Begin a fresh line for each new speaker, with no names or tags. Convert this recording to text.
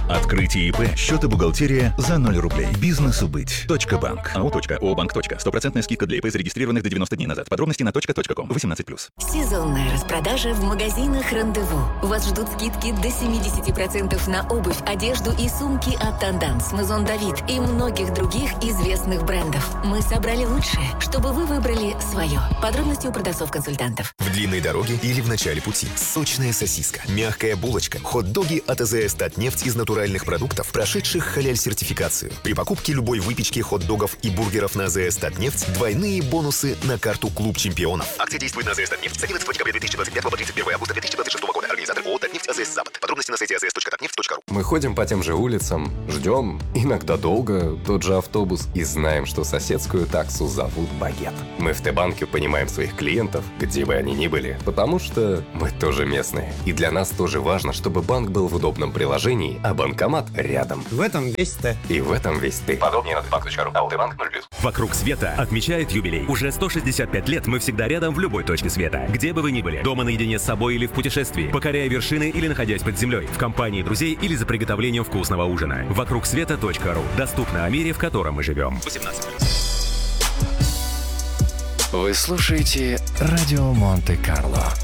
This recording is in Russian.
Открытие ИП, счет и бухгалтерия за 0 рублей. Бизнесу быть. .банк. АО.ООБанк. Стопроцентная скидка для ИП, зарегистрированных до 90 дней назад. Подробности на .ком. 18+.
Сезонная распродажа в магазинах «Рандеву». Вас ждут скидки до 70% на обувь, одежду и сумки от Tendance, Maison David и многих других известных брендов. Мы собрали лучшее, чтобы вы выбрали свое. Подробности у продавцов-консультантов.
В длинной дороге или в начале пути. Сочная сосиска, мягкая булочка, хот-доги от АЗС «Татнефть» из натуральных продуктов, прошедших халяль-сертификацию. При покупке любой выпечки, хот-догов и бургеров на АЗС «Татнефть» двойные бонусы на карту «Клуб чемпионов». Акция действует на АЗС «Татнефть» с 11 декабря 2025 по 31 августа 2026 года. Организатор ООО «Татнефть» АЗС «Запад». Подробности на сайте azs.tatneft.ru.
Мы ходим по тем же улицам, ждем, иногда долго, тот же автобус, и знаем, что соседскую таксу зовут Багет. Мы в Т-банке понимаем своих клиентов, где бы они ни были, потому что мы тоже местные. И для нас тоже важно, чтобы банк был в удобном приложении, а банкомат рядом.
В этом весь Т.
И в этом весь ты. Подробнее на tbank.ru. АО «Т-банк» 0+.
Вокруг света отмечает юбилей. Уже 165 лет мы всегда рядом в любой точке света. Где бы вы ни были. Дома наедине с собой или в путешествии. Покоряя вершины или находясь под землей. В компании друзей или за приготовлением вкусного ужина. Вокругсвета.ру. Доступно о мире, в котором мы живем. 18+.
Вы слушаете «Радио Монте-Карло».